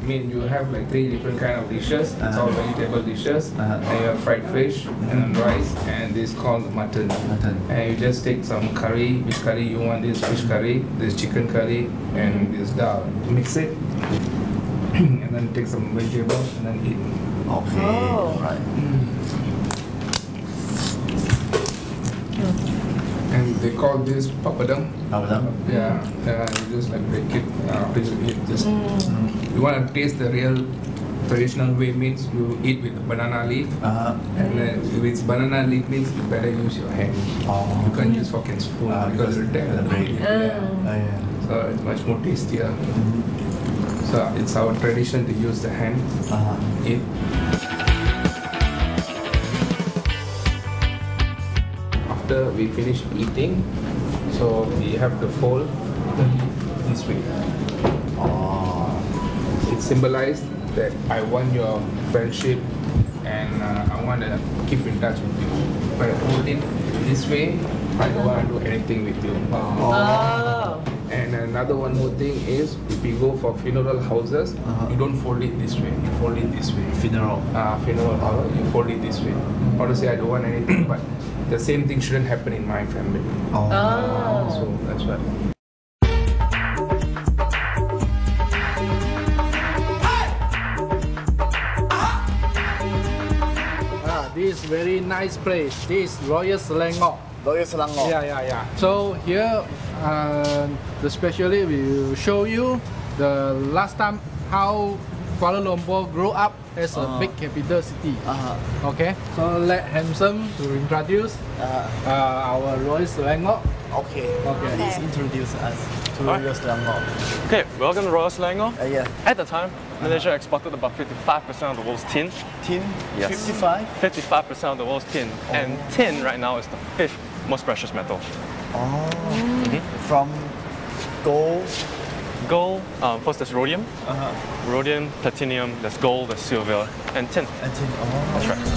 mean, you have like 3 different kind of dishes. It's all vegetable dishes. And you have fried fish and rice, and this is called mutton. And you just take some curry. Which curry you want? This fish curry, this chicken curry, and this dal. Mix it, and then take some vegetables and then eat. Okay. Right. And they call this papadum. Papadum? Yeah, you just like break it, after you eat just, you want to taste the real traditional way means you eat with banana leaf, and then if it's banana leaf means you better use your hand. You can't use fork and spoon because it'll tear the bread. So it's much more tastier. So it's our tradition to use the hand, eat. After we finish eating, so we have to fold the leaf this way. It symbolizes that I want your friendship and I want to keep in touch with you. If I hold it this way, I don't want to do anything with you. And another one more thing is, if you go for funeral houses, you don't fold it this way, you fold it this way. Funeral House, you fold it this way. Honestly, I don't want anything, but the same thing shouldn't happen in my family. So that's why. This is very nice place. This is Royal Selangor. Royal Selangor. Yeah. So here, the specialty will show you the last time how Kuala Lumpur grew up as a big capital city. Okay, so let Handsome to introduce our Royal Selangor. Okay. Please introduce us to Royal Selangor. Okay, welcome to Royal Selangor. Yeah. At the time, Malaysia exported about 55% of the world's tin. Tin? Yes. 55? 55% of the world's tin. And tin right now is the 5th most precious metal. From gold? Gold, first there's rhodium. Rhodium, platinum, there's gold, there's silver, and tin. And tin. That's right.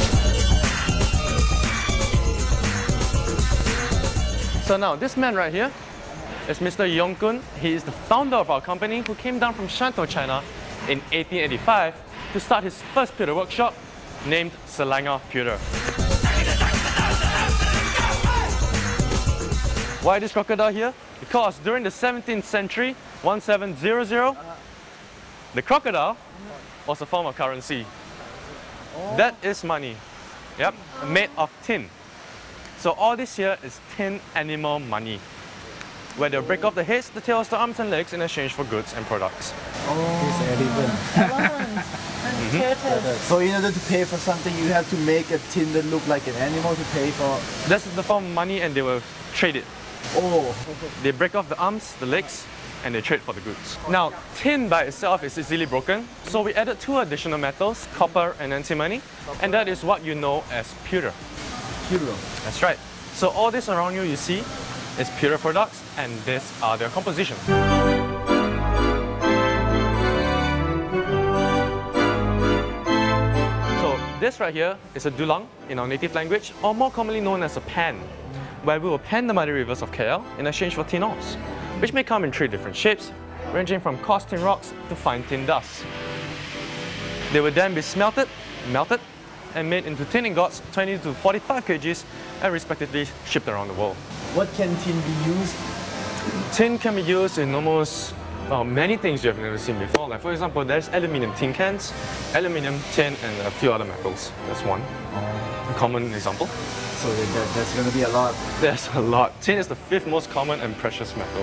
So now, this man right here is Mr. Yong Kun. He is the founder of our company who came down from Shantou, China in 1885 to start his first pewter workshop named Selangor Pewter. Why this crocodile here? Because during the 17th century, 1700, the crocodile was a form of currency. That is money. Yep, made of tin. So all this here is tin animal money, where they'll break off the heads, the tails, the arms and legs in exchange for goods and products. So in order to pay for something, you have to make a tin that look like an animal to pay for. This is the form of money, and they will trade it. They break off the arms, the legs, and they trade for the goods. Now, tin by itself is easily broken, so we added 2 additional metals, copper and antimony, and that is what you know as pewter. Pewter? That's right. So all this around you see is pewter products, and these are their composition. So this right here is a dulang in our native language, or more commonly known as a pan, where we will pan the muddy rivers of KL in exchange for tin ores, which may come in 3 different shapes, ranging from coarse tin rocks to fine tin dust. They will then be smelted, melted, and made into tin ingots 20 to 45 kgs and respectively shipped around the world. What can tin be used? Tin can be used in almost many things you have never seen before. Like for example, there's aluminium tin cans, aluminium, tin, and a few other metals. That's one common example. So that's going to be a lot. There's a lot. Tin is the 5th most common and precious metal.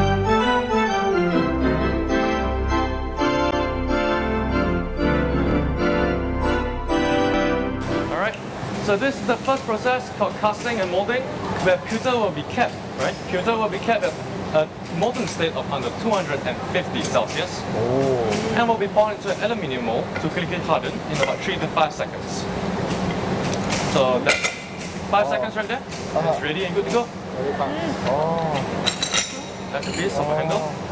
So this is the first process called casting and molding, where pewter will be kept, right? Pewter will be kept at a molten state of under 250 Celsius. And will be poured into an aluminium mold to quickly harden in about 3 to 5 seconds. So that's 5 seconds right there. It's ready and good to go. That's a piece of a handle.